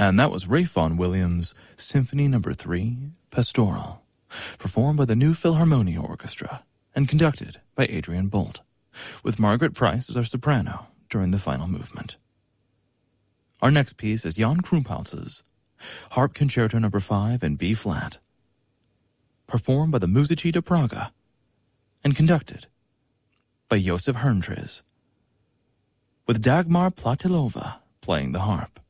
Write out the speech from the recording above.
And that was Ralph Vaughan Williams' Symphony No. 3, Pastoral, performed by the New Philharmonia Orchestra and conducted by Adrian Bolt, with Margaret Price as our soprano during the final movement. Our next piece is Jan Krumpholz's Harp Concerto No. 5 in B-flat, performed by the Musici de Praga and conducted by Josef Herntries, with Dagmar Platilova playing the harp.